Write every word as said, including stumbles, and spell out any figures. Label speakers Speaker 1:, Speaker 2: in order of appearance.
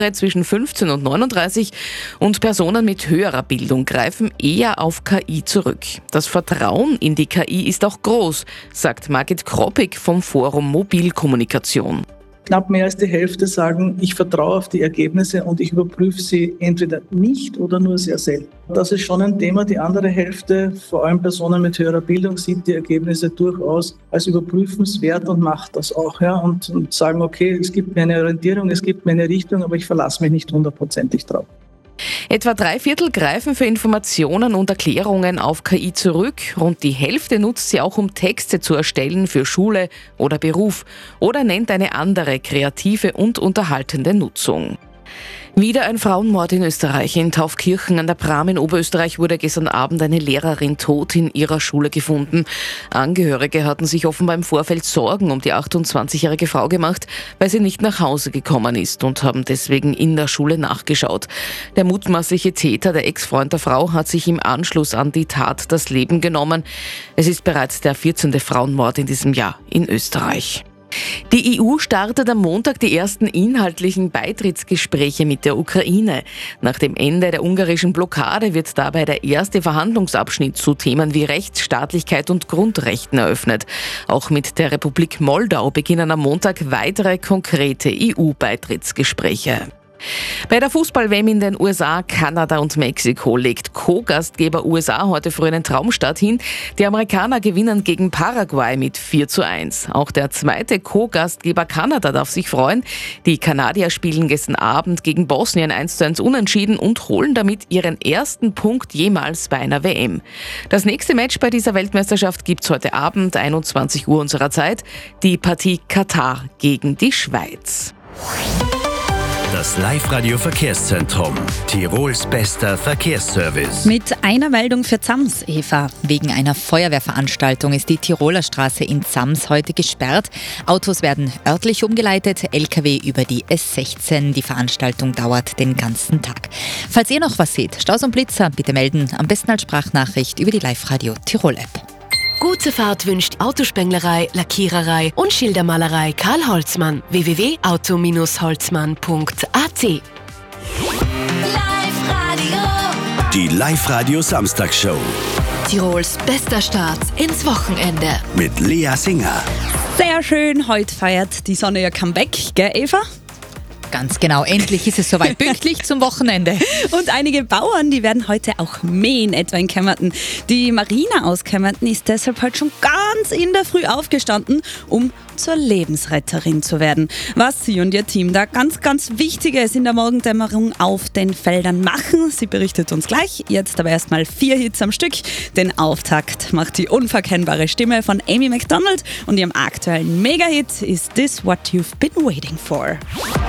Speaker 1: zwischen fünfzehn und neununddreißig und Personen mit höherer Bildung greifen eher auf K I zurück. Das Vertrauen in die K I ist auch groß, sagt Margit Kroppig vom Forum Mobilkommunikation.
Speaker 2: Knapp mehr als die Hälfte sagen, ich vertraue auf die Ergebnisse und ich überprüfe sie entweder nicht oder nur sehr selten. Das ist schon ein Thema. Die andere Hälfte, vor allem Personen mit höherer Bildung, sieht die Ergebnisse durchaus als überprüfenswert und macht das auch. Ja, und, und sagen, okay, es gibt mir eine Orientierung, es gibt mir eine Richtung, aber ich verlasse mich nicht hundertprozentig drauf.
Speaker 1: Etwa drei Viertel greifen für Informationen und Erklärungen auf K I zurück. Rund die Hälfte nutzt sie auch, um Texte zu erstellen für Schule oder Beruf oder nennt eine andere kreative und unterhaltende Nutzung. Wieder ein Frauenmord in Österreich. In Taufkirchen an der Pram in Oberösterreich wurde gestern Abend eine Lehrerin tot in ihrer Schule gefunden. Angehörige hatten sich offenbar im Vorfeld Sorgen um die achtundzwanzigjährige Frau gemacht, weil sie nicht nach Hause gekommen ist und haben deswegen in der Schule nachgeschaut. Der mutmaßliche Täter, der Ex-Freund der Frau, hat sich im Anschluss an die Tat das Leben genommen. Es ist bereits der vierzehnte Frauenmord in diesem Jahr in Österreich. Die E U startet am Montag die ersten inhaltlichen Beitrittsgespräche mit der Ukraine. Nach dem Ende der ungarischen Blockade wird dabei der erste Verhandlungsabschnitt zu Themen wie Rechtsstaatlichkeit und Grundrechten eröffnet. Auch mit der Republik Moldau beginnen am Montag weitere konkrete E U-Beitrittsgespräche. Bei der Fußball-W M in den U S A, Kanada und Mexiko legt Co-Gastgeber U S A heute früh einen Traumstart hin. Die Amerikaner gewinnen gegen Paraguay mit vier zu eins. Auch der zweite Co-Gastgeber Kanada darf sich freuen. Die Kanadier spielen gestern Abend gegen Bosnien eins zu eins unentschieden und holen damit ihren ersten Punkt jemals bei einer W M. Das nächste Match bei dieser Weltmeisterschaft gibt's heute Abend, einundzwanzig Uhr unserer Zeit. Die Partie Katar gegen die Schweiz.
Speaker 3: Das Live-Radio-Verkehrszentrum. Tirols bester Verkehrsservice.
Speaker 4: Mit einer Meldung für Zams, Eva. Wegen einer Feuerwehrveranstaltung ist die Tiroler Straße in Zams heute gesperrt. Autos werden örtlich umgeleitet, L K W über die S sechzehn. Die Veranstaltung dauert den ganzen Tag. Falls ihr noch was seht, Staus und Blitzer, bitte melden. Am besten als Sprachnachricht über die Live-Radio Tirol-App.
Speaker 5: Gute Fahrt wünscht Autospenglerei, Lackiererei und Schildermalerei Karl Holzmann. w w w punkt auto holzmann punkt a t.
Speaker 3: Die Live-Radio Samstagshow.
Speaker 5: Tirols bester Start ins Wochenende.
Speaker 3: Mit Lea Singer.
Speaker 4: Sehr schön, heute feiert die Sonne ihr Comeback, gell Eva? Ganz genau, endlich ist es soweit, pünktlich zum Wochenende. Und einige Bauern, die werden heute auch mähen, etwa in Kemmerton. Die Marina aus Kemmerton ist deshalb heute schon ganz in der Früh aufgestanden, um zur Lebensretterin zu werden. Was sie und ihr Team da ganz, ganz Wichtiges in der Morgendämmerung auf den Feldern machen, sie berichtet uns gleich. Jetzt aber erstmal vier Hits am Stück. Den Auftakt macht die unverkennbare Stimme von Amy Macdonald und ihrem aktuellen Mega-Hit ist This What You've Been Waiting For.